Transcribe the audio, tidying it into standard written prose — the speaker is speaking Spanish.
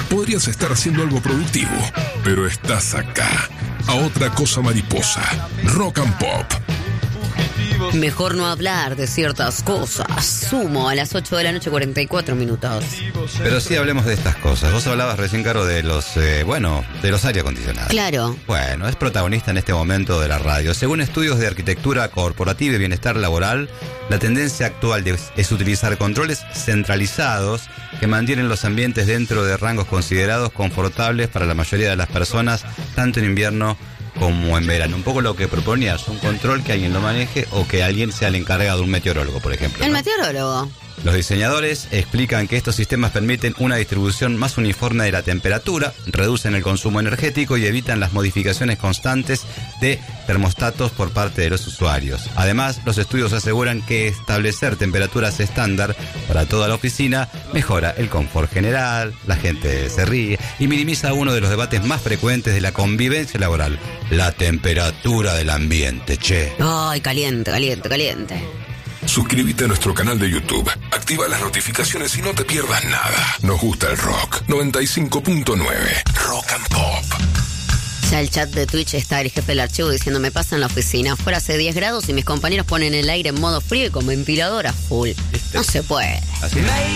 Podrías estar haciendo algo productivo, pero estás acá. A otra cosa mariposa. Rock and Pop. Mejor no hablar de ciertas cosas. Sumo a las 8 de la noche, 44 minutos. Pero sí hablemos de estas cosas. Vos hablabas recién, Caro, de los, de los aire acondicionados. Claro. Bueno, es protagonista en este momento de la radio. Según estudios de arquitectura corporativa y bienestar laboral, la tendencia actual es utilizar controles centralizados que mantienen los ambientes dentro de rangos considerados confortables para la mayoría de las personas, tanto en invierno como en verano. Un poco lo que proponías, un control que alguien lo maneje o que alguien sea el encargado, un meteorólogo, por ejemplo. El ¿no? meteorólogo. Los diseñadores explican que estos sistemas permiten una distribución más uniforme de la temperatura, reducen el consumo energético y evitan las modificaciones constantes de termostatos por parte de los usuarios. Además, los estudios aseguran que establecer temperaturas estándar para toda la oficina mejora el confort general, la gente se ríe y minimiza uno de los debates más frecuentes de la convivencia laboral: la temperatura del ambiente, che. Ay, caliente, caliente, caliente. Suscríbete a nuestro canal de YouTube, activa las notificaciones y no te pierdas nada. Nos gusta el rock. 95.9 Rock and Pop. Ya el chat de Twitch está el jefe del archivo diciendo: me pasa en la oficina, afuera hace 10 grados y mis compañeros ponen el aire en modo frío y con ventilador a full. No se puede. Así es.